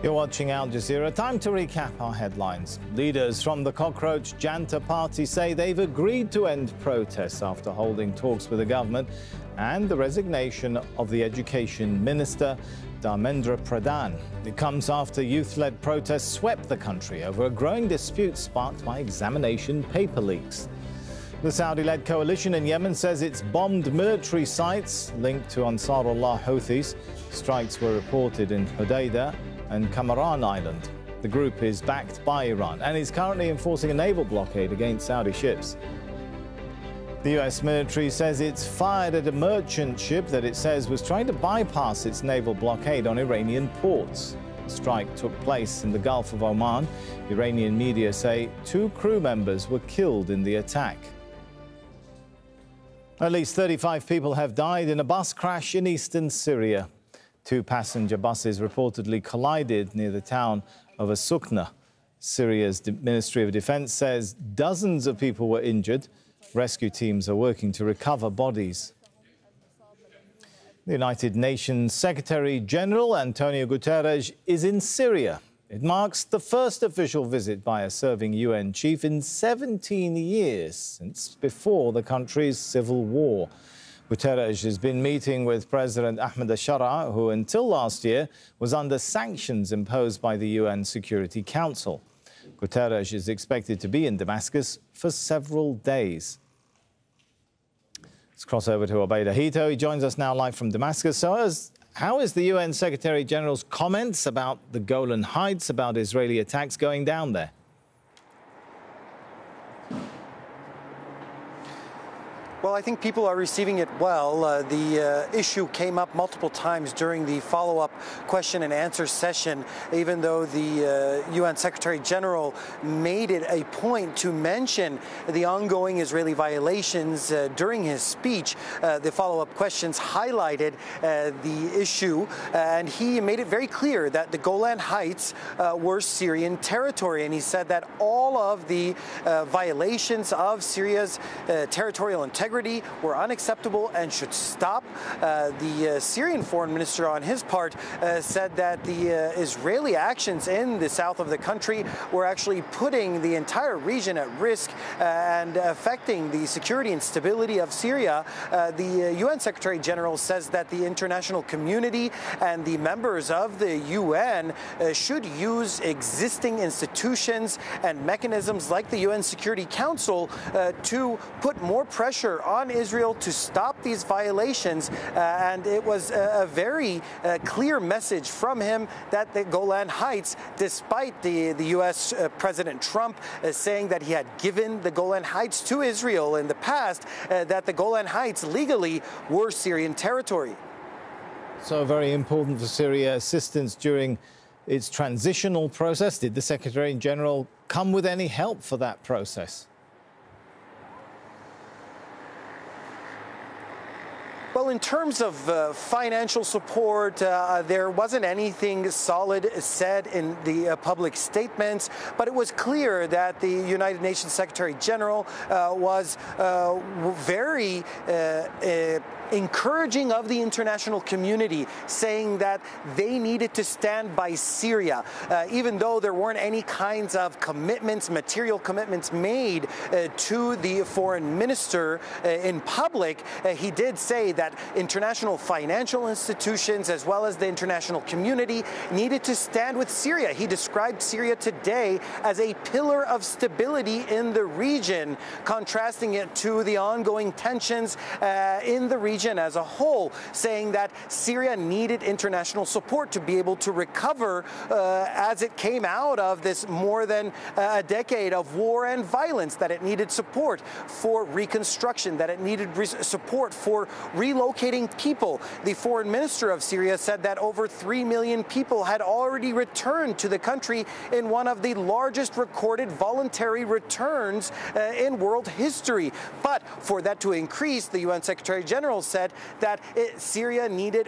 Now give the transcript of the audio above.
You're watching Al Jazeera. Time to recap our headlines. Leaders from the Cockroach Janta Party say they've agreed to end protests after holding talks with the government, and the resignation of the Education Minister, Dharmendra Pradhan. It comes after youth-led protests swept the country over a growing dispute sparked by examination paper leaks. The Saudi-led coalition in Yemen says it's bombed military sites linked to Ansarullah Houthis. Strikes were reported in Hodeidah and Kamaran Island. The group is backed by Iran and is currently enforcing a naval blockade against Saudi ships. The US military says it's fired at a merchant ship that it says was trying to bypass its naval blockade on Iranian ports. The strike took place in the Gulf of Oman. Iranian media say 2 crew members were killed in the attack. At least 35 people have died in a bus crash in eastern Syria. 2 passenger buses reportedly collided near the town of Asukna. Syria's Ministry of Defense says dozens of people were injured. Rescue teams are working to recover bodies. The United Nations Secretary General Antonio Guterres is in Syria. It marks the first official visit by a serving UN chief in 17 years, since before the country's civil war. Guterres has been meeting with President Ahmed al-Shara, who until last year was under sanctions imposed by the UN Security Council. Guterres is expected to be in Damascus for several days. Let's cross over to Obaida Hito. He joins us now live from Damascus. So how is the UN Secretary General's comments about the Golan Heights, about Israeli attacks going down there? Well, I think people are receiving it well. The issue came up multiple times during the follow-up question and answer session, even though the UN Secretary General made it a point to mention the ongoing Israeli violations during his speech. The follow-up questions highlighted the issue, and he made it very clear that the Golan Heights were Syrian territory, and he said that all of the violations of Syria's territorial integrity were unacceptable and should stop. The Syrian foreign minister, on his part, said that the Israeli actions in the south of the country were actually putting the entire region at risk and affecting the security and stability of Syria. The UN Secretary General says that the international community and the members of the UN should use existing institutions and mechanisms like the UN Security Council to put more pressure on Israel to stop these violations. And it was a very clear message from him that the Golan Heights, despite the U.S. President Trump saying that he had given the Golan Heights to Israel in the past, that the Golan Heights legally were Syrian territory. So very important for Syria, assistance during its transitional process. Did the Secretary General come with any help for that process? Well, in terms of financial support, there wasn't anything solid said in the public statements, but it was clear that the United Nations Secretary General was very encouraging of the international community, saying that they needed to stand by Syria. Even though there weren't any kinds of commitments, material commitments made to the foreign minister in public, he did say that international financial institutions as well as the international community needed to stand with Syria. He described Syria today as a pillar of stability in the region, contrasting it to the ongoing tensions in the region as a whole, saying that Syria needed international support to be able to recover as it came out of this more than a decade of war and violence, that it needed support for reconstruction, that it needed support for relocating people. The foreign minister of Syria said that over 3 million people had already returned to the country in one of the largest recorded voluntary returns in world history. But for that to increase, the UN Secretary General said that Syria needed